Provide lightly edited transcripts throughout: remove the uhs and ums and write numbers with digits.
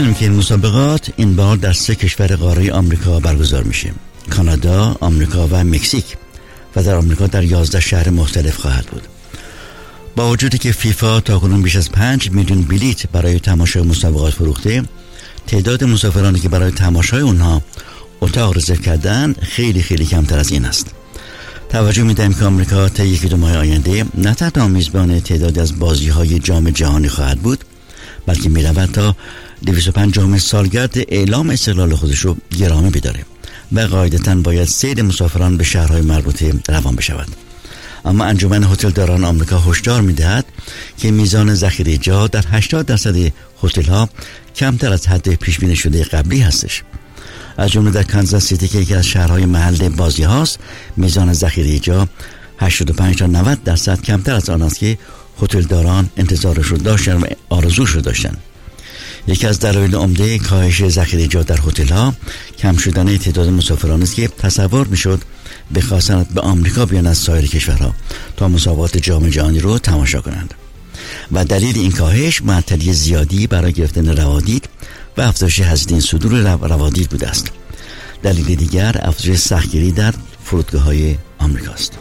بدونیم که این مسابقات این بار در 3 کشور قاره آمریکا برگزار میشه: کانادا، آمریکا و مکزیک، و در آمریکا در 11 شهر مختلف خواهد بود. با وجودی که فیفا تاکنون بیش از 5 میلیون بلیت برای تماشای مسابقات فروخته، تعداد مسافرانی که برای تماشای اونها اتاق رزرو کردن خیلی کمتر از این است. توجه می‌دهیم که آمریکا تا 1-2 ماه آینده نه تنها میزبان تعدادی از بازی‌های جام جهانی خواهد بود، بلکه می‌رود تا 250 سالگرد اعلام استقلال خودش رو گرامی بداره و قاعدتاً باید سیر مسافران به شهرهای مربوطه روان بشود. اما انجمن هتلداران آمریکا هشدار می‌دهد که میزان ذخیره جا در 80% هتل‌ها کمتر از حد پیش بینی شده قبلی هستش. از جمله در کانزاس سیتی که یکی از شهرهای محل بازی هاست، میزان ذخیره جا 85 تا 90% کمتر از آن است که هتلداران انتظارش رو داشتن و آرزوش رو داشتن. یکی از دلایل عمده کاهش ذخیره جا در هتل‌ها کم شدن تعداد مسافرانی است که تصور میشد بخواستند به آمریکا بیان از سایر کشورها تا مسابقات جام جهانی رو تماشا کنند و دلیل این کاهش معطلی زیادی برای گرفتن روادید و افزایش هزینه صدور روادید بوده است. دلیل دیگر افزایش سختگیری در فرودگاه‌های آمریکا است.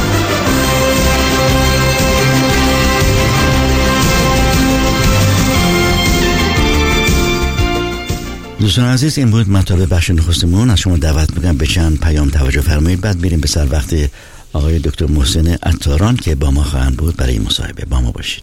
دوستان عزیز، این بود مطالب بخش نخستمون. از شما دعوت می‌کنم به چند پیام توجه فرمایید، بعد میریم به سر وقت آقای دکتر محسن عطاران که با ما خواهند بود برای این مصاحبه. با ما باشید.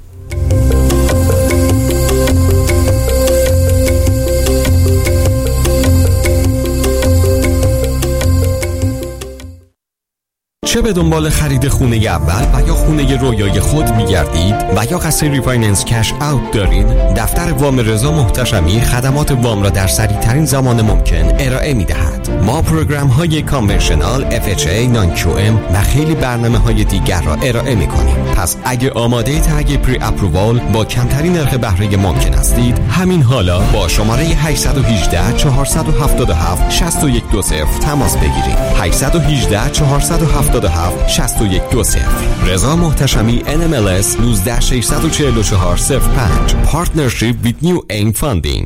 چه به دنبال خرید خونه اول و یا خونه رویای خود می‌گردید و یا قصد ریفایننس کش اوت دارید؟ دفتر وام رضا محتشمی خدمات وام را در سریع‌ترین زمان ممکن ارائه می‌دهد. ما پروگرام‌های کانونشنال، FHA، نان QM و خیلی برنامه‌های دیگر را ارائه می‌کنیم. پس اگه آماده تگ پری اپرووال با کمترین نرخ بهره ممکن هستید، همین حالا با شماره 818 477 6120 تماس بگیرید. 818 477 6120. رضا محتشمی NMLS 1964405. Partnership with New Aim Funding.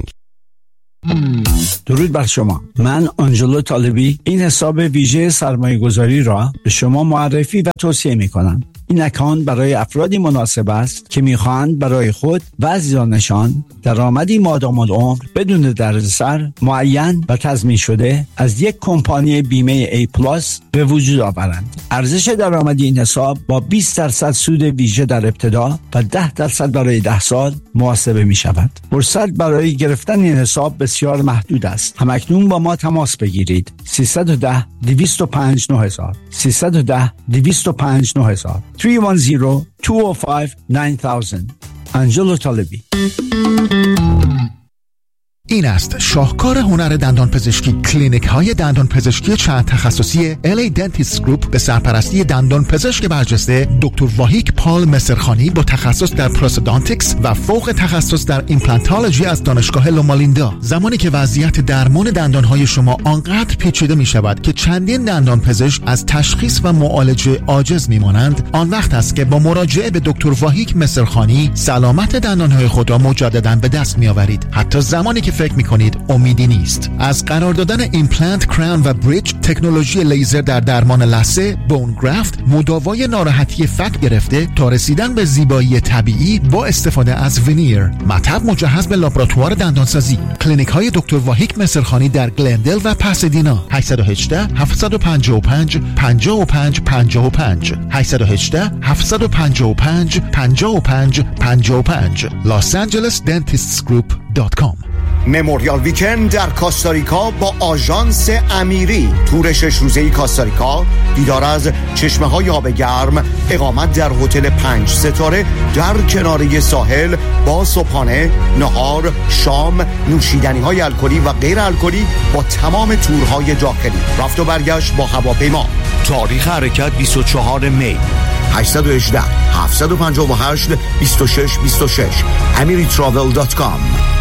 درود بر شما. من آنجلو طالبی این حساب ویژه سرمایه گذاری را به شما معرفی و توصیه می کنم. این اکانت برای افرادی مناسب است که می‌خواهند برای خود و عزیزانشان درآمدی مادام العمر بدون دردسر معین و تضمین شده از یک کمپانی بیمه A+ به وجود آورند. ارزش درآمدی این حساب با 20% سود ویژه در ابتدا و 10% برای 10 سال محاسبه می‌شود. فرصت برای گرفتن این حساب بسیار محدود است. همکنون با ما تماس بگیرید. 310 205 9000 310 205 9000 310-205-9000. انجلو طالبی. این است شاهکار هنر دندان پزشکی. کلینیک های دندان پزشکی چند تخصصی LA Dentist Group به سرپرستی دندان پزشک برجسته دکتر واهیک پال مصرخانی با تخصص در پروستودانتیکس و فوق تخصص در ایمپلانتولوژی از دانشگاه لومالیندا. زمانی که وضعیت درمان دندان های شما آنقدر پیچیده می شود که چندین دندان پزشک از تشخیص و معالجه عاجز می مانند، آن وقت است که با مراجعه به دکتر واهیک مصرخانی سلامت دندان های خود را مجددا به دست می آورید، حتی زمانی که فکر می‌کنید امیدی نیست. از قرار دادن ایمپلنت، کراون و بریج، تکنولوژی لیزر در درمان لثه، بون گرافت، مداوای ناراحتی فک گرفته تا رسیدن به زیبایی طبیعی با استفاده از ونیر. مطب مجهز به لابراتوار دندانسازی. کلینیک‌های دکتر واهیک مصرخانی در گلندل و پاسادینا. 818 755 55 55 818 755 55 55 losangelesdentistgroup.com. مموریال ویکند در کاستاریکا با آژانس امیری. تور 6 روزه‌ای کاستاریکا، دیدار از چشمه‌های آب گرم، اقامت در هتل 5 ستاره در کناره ساحل با صبحانه، نهار، شام، نوشیدنی‌های الکلی و غیر الکلی با تمام تورهای داخلی. رفت و برگشت با هواپیما. تاریخ حرکت 24 می. 818 758 2626 amiritravel.com.